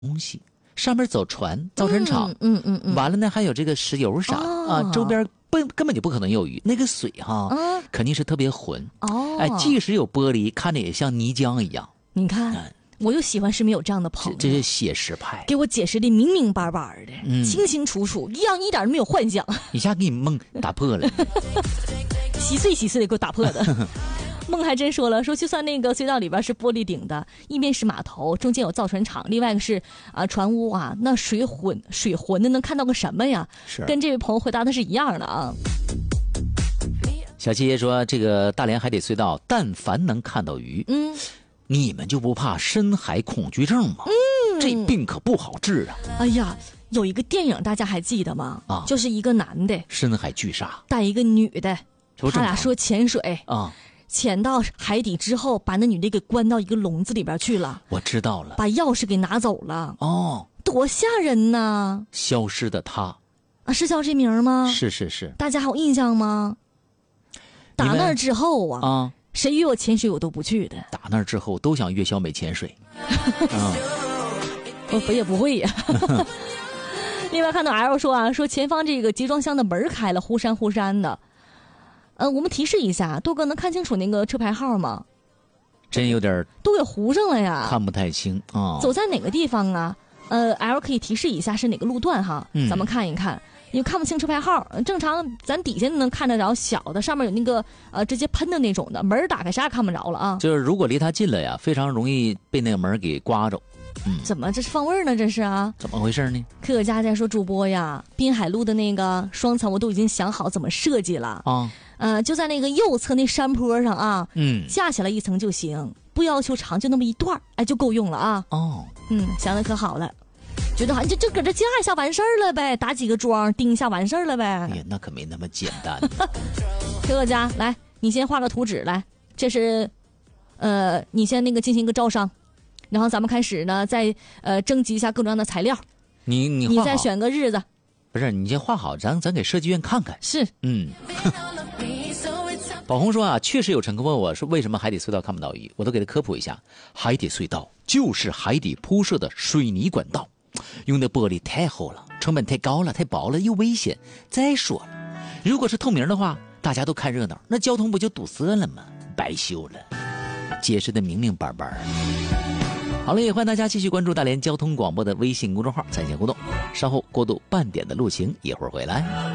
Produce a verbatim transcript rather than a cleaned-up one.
东西，上面走船、造船厂， 嗯嗯 嗯, 嗯， 完了呢还有这个石油啥、哦、啊，周边根根本就不可能有鱼，那个水哈、嗯、肯定是特别浑哦， 哎，即使有玻璃，看着也像泥浆一样。 你看。嗯，我就喜欢是没有这样的朋友， 这, 这是写实派， 给我解释的明明白白的、嗯、清清楚楚，一样一点都没有幻想， 一下给你梦打破了， 稀碎稀碎的给我打破的。梦还真说了，说就算那个隧道里边是玻璃顶的，一边是码头，中间有造船厂，另外一个是啊、呃、船坞啊，那水浑水浑的能看到个什么呀？ 是跟这位朋友回答的是一样的啊。 小七爷说，这个大连海底隧道，但凡能看到鱼， 嗯。 你们就不怕深海恐惧症吗？嗯，这病可不好治啊！ 哎呀，有一个电影大家还记得吗？啊，就是一个男的深海巨鲨带一个女的，他俩说潜水啊， 潜到海底之后，把那女的给关到一个笼子里边去了。 我知道了， 把钥匙给拿走了。 哦， 多吓人呐！ 消失的他啊，是叫这名吗？ 是是是， 大家还有印象吗？打那之后啊。 啊。 谁约我潜水我都不去的。 打那儿之后都想约小美潜水。啊、 我我也不会呀。另外看到 L 说啊，说前方这个集装箱的门开了，忽闪忽闪的。呃，我们提示一下，杜哥能看清楚那个车牌号吗？ 真有点都给糊上了呀， 看不太清啊、哦。 走在哪个地方啊？呃 ，L 可以提示一下是哪个路段哈，嗯、咱们看一看。因为看不清车牌号，正常咱底下能看得着小的，上面有那个呃直接喷的那种的，门打开啥也看不着了啊。 就是如果离它近了呀，非常容易被那个门给刮着。嗯， 怎么这是放味呢？这是啊？ 怎么回事呢？ 客家在说主播呀，滨海路的那个双层我都已经想好怎么设计了啊。呃，就在那个右侧那山坡上啊，嗯，架起来一层就行，不要求长，就那么一段，哎，就够用了啊。 哦， 嗯，想的可好了。觉得好像就就搁这架一下完事儿了呗，打几个桩钉一下完事儿了呗。 哎呀，那可没那么简单。 客家，来，你先画个图纸来，这是，呃，你先那个进行一个招商，然后咱们开始呢，再呃征集一下各种各样的材料。 你你你再选个日子。 不是，你先画好，咱咱给设计院看看。 是， 嗯。宝红说啊，确实有乘客问我说，为什么海底隧道看不到鱼？我都给他科普一下，海底隧道就是海底铺设的水泥管道。用的玻璃太厚了，成本太高了，太薄了，又危险。再说了，如果是透明的话，大家都看热闹，那交通不就堵塞了吗？白修了，解释的明明白白。好了，也欢迎大家继续关注大连交通广播的微信公众号，参与互动。稍后过渡半点的路情，一会儿回来。